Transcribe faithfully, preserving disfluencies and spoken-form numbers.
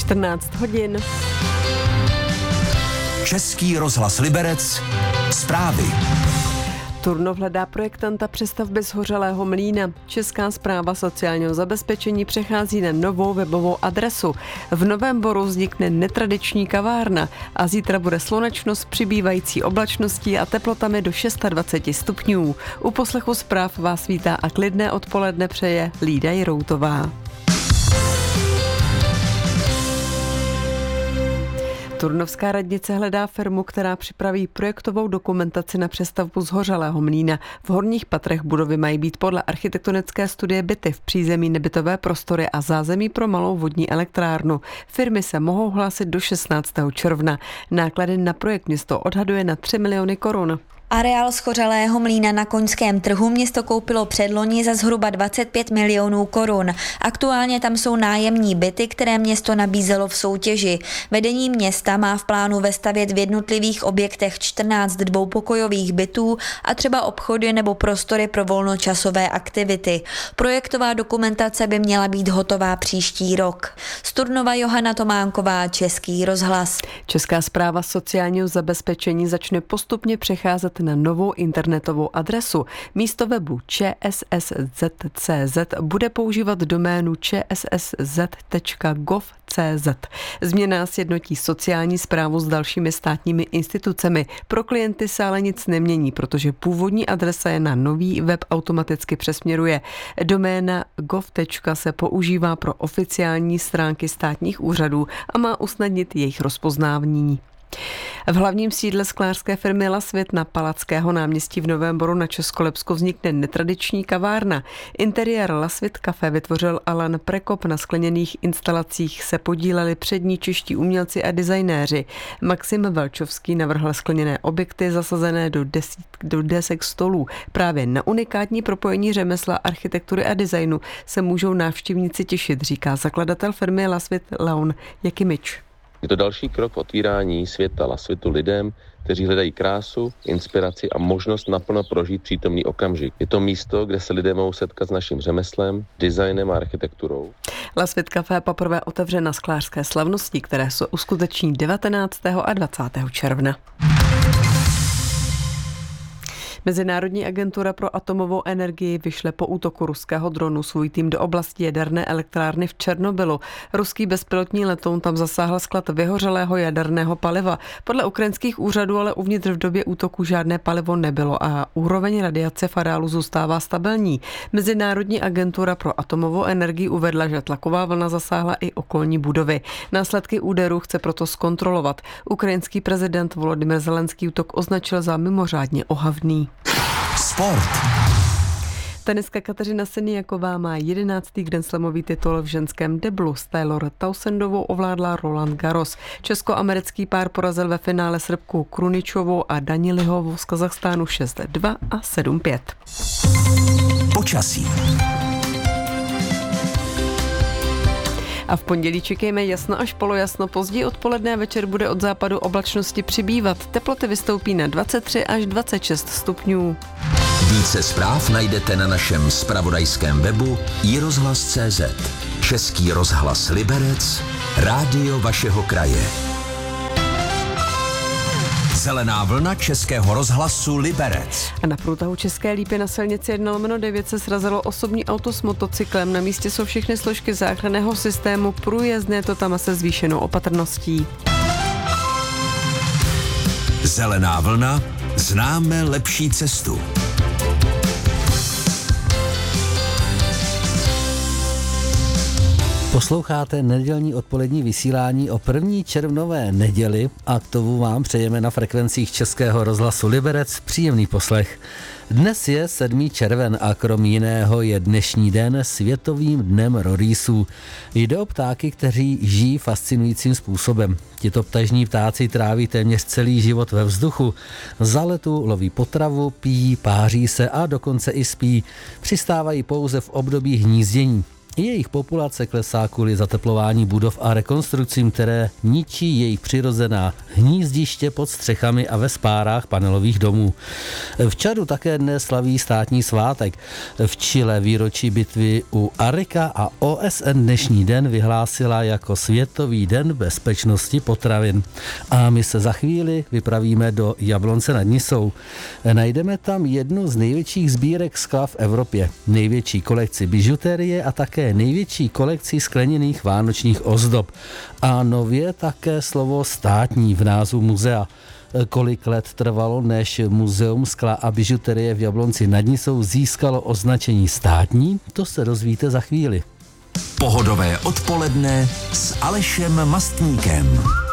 čtrnáct hodin. Český rozhlas Liberec. Zprávy. Turnov hledá projektanta přestavby zhořelého mlýna. Česká správa sociálního zabezpečení přechází na novou webovou adresu. V Novém Boru vznikne netradiční kavárna a zítra bude slunečno s přibývající oblačností a teplotami do dvacet šest stupňů. U poslechu zpráv vás vítá a klidné odpoledne přeje Lída Jiroutová. Turnovská radnice hledá firmu, která připraví projektovou dokumentaci na přestavbu zhořelého mlýna. V horních patrech budovy mají být podle architektonické studie byty, v přízemí nebytové prostory a zázemí pro malou vodní elektrárnu. Firmy se mohou hlásit do šestnáctého června. Náklady na projekt město odhaduje na tři miliony korun. Areál schořelého mlýna na Koňském trhu město koupilo předloni za zhruba dvacet pět milionů korun. Aktuálně tam jsou nájemní byty, které město nabízelo v soutěži. Vedení města má v plánu vestavět v jednotlivých objektech čtrnáct dvoupokojových bytů a třeba obchody nebo prostory pro volnočasové aktivity. Projektová dokumentace by měla být hotová příští rok. Z Turnova Johana Tománková, Český rozhlas. Česká správa sociálního zabezpečení začne postupně přecházet na novou internetovou adresu. Místo webu č s s z tečka c z bude používat doménu č s s z tečka gov tečka c z. Změna sjednotí sociální správu s dalšími státními institucemi. Pro klienty se ale nic nemění, protože původní adresa je na nový web automaticky přesměruje. Doména gov tečka se používá pro oficiální stránky státních úřadů a má usnadnit jejich rozpoznávání. V hlavním sídle sklářské firmy Lasvit na Palackého náměstí v Novém Boru na Českolepsku vznikne netradiční kavárna. Interiér Lasvit Café vytvořil Alan Prekop, na skleněných instalacích se podíleli přední čeští umělci a designéři. Maxim Velčovský navrhl skleněné objekty zasazené do, desít, do desek stolů. Právě na unikátní propojení řemesla, architektury a designu se můžou návštěvníci těšit, říká zakladatel firmy Lasvit Leon Jakimič. Je to další krok v otvírání světa Lasvitu lidem, kteří hledají krásu, inspiraci a možnost naplno prožít přítomný okamžik. Je to místo, kde se lidé mohou setkat s naším řemeslem, designem a architekturou. Lasvit Café poprvé otevře na sklářské slavnosti, které se uskuteční devatenáctého a dvacátého června. Mezinárodní agentura pro atomovou energii vyšle po útoku ruského dronu svůj tým do oblasti jaderné elektrárny v Černobylu. Ruský bezpilotní letoun tam zasáhl sklad vyhořelého jaderného paliva. Podle ukrajinských úřadů ale uvnitř v době útoku žádné palivo nebylo a úroveň radiace v areálu zůstává stabilní. Mezinárodní agentura pro atomovou energii uvedla, že tlaková vlna zasáhla i okolní budovy. Následky úderu chce proto zkontrolovat. Ukrajinský prezident Volodymyr Zelenský útok označil za mimořádně ohavný. Sport. Tenistka Kateřina Siniaková má jedenáctý grandslamový titul v ženském deblu. S Taylor Townsendovou ovládla Roland Garros. Česko-americký pár porazil ve finále Srbku Kruničovou a Danilihovou z Kazachstánu šest dva a sedm pět. Počasí. A v pondělí čekejme jasno až polojasno, později odpoledne a večer bude od západu oblačnosti přibývat. Teploty vystoupí na dvacet tři až dvacet šest stupňů. Více zpráv najdete na našem zpravodajském webu i rozhlas tečka cé zet. Český rozhlas Liberec, rádio vašeho kraje. Zelená vlna Českého rozhlasu Liberec. A na průtahu České Lípy na silnici jedna lomeno devět se srazilo osobní auto s motocyklem. Na místě jsou všechny složky záchranného systému, průjezdné to tam se zvýšenou opatrností. Zelená vlna, známe lepší cestu. Posloucháte nedělní odpolední vysílání o první červnové neděli a k tomu vám přejeme na frekvencích Českého rozhlasu Liberec příjemný poslech. Dnes je sedmý červen a krom jiného je dnešní den světovým dnem rorýsů. Jde o ptáky, kteří žijí fascinujícím způsobem. Tito ptažní ptáci tráví téměř celý život ve vzduchu. Za letu loví potravu, pijí, páří se a dokonce i spí. Přistávají pouze v období hnízdění. Jejich populace klesá kvůli zateplování budov a rekonstrukcím, které ničí jejich přirozená hnízdiště pod střechami a ve spárách panelových domů. V Čadu také dnes slaví státní svátek. V Chile výročí bitvy u Arica a O S N dnešní den vyhlásila jako Světový den bezpečnosti potravin. A my se za chvíli vypravíme do Jablonce nad Nisou. Najdeme tam jednu z největších sbírek skla v Evropě, největší kolekci bižuterie a také největší kolekci skleněných vánočních ozdob. A nově také slovo státní v názvu muzea. Kolik let trvalo, než Muzeum skla a bižuterie v Jablonci nad Nisou získalo označení státní, to se dozvíte za chvíli. Pohodové odpoledne s Alešem Mastníkem.